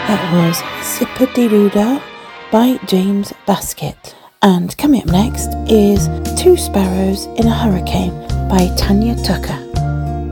That was Zipper-dee-doo-dah by James Baskett. And coming up next is Two Sparrows in a Hurricane by Tanya Tucker.